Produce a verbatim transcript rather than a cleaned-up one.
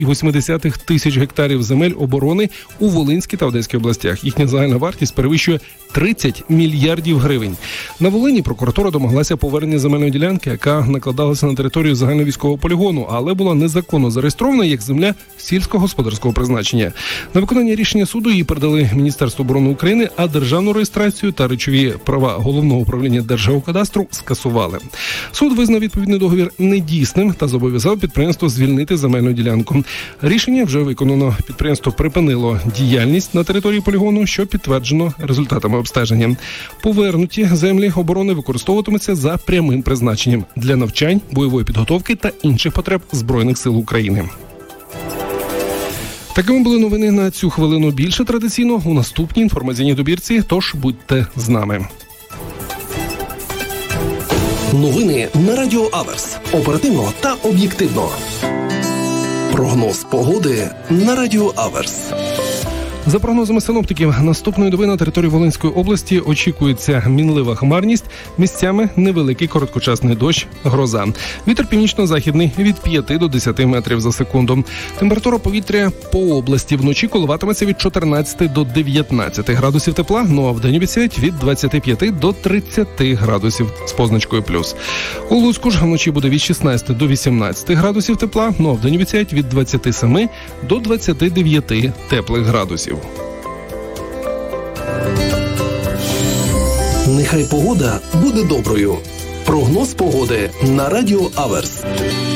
цілих вісім десятих тисяч гектарів земель оборони у Волинській та Одеській областях. Їхня загальна вартість перевищує тридцять мільярдів гривень. На Волині прокуратура домоглася повернення земельної ділянки, яка накладалася на територію загальновійськового полігону, але була незаконно зареєстрована як земля сільськогосподарського призначення. На виконання рішення суду її передали Міністерству оборони України, а державну реєстрацію та речові права Головного управління Держгеокадастру скасували. Суд визнав відповідний договір недійсним та зобов'язав підприємство звільнити земельну ділянку. Рішення вже виконано. Підприємство припинило діяльність на території полігону, що підтверджено результатами обстеження. Повернуті землі оборони використовуватимуться за прямим призначенням для навчань, бойової підготовки та інших потреб Збройних сил України. Такими були новини на цю хвилину. Більше традиційно у наступній інформаційній добірці, тож будьте з нами. Новини на Радіо Аверс. Оперативно та об'єктивно. Прогноз погоди на Радіо Аверс. За прогнозами синоптиків, наступної доби на території Волинської області очікується мінлива хмарність, місцями невеликий короткочасний дощ, гроза. Вітер північно-західний від п'яти до десяти метрів за секунду. Температура повітря по області вночі коливатиметься від чотирнадцяти до дев'ятнадцяти градусів тепла, ну а вдень обіцяють від двадцяти п'яти до тридцяти градусів з позначкою плюс. У Луцьку ж вночі буде від шістнадцяти до вісімнадцяти градусів тепла, ну а вдень обіцяють від двадцяти семи до двадцяти дев'яти теплих градусів. Нехай погода буде доброю. Прогноз погоди на Радіо Аверс.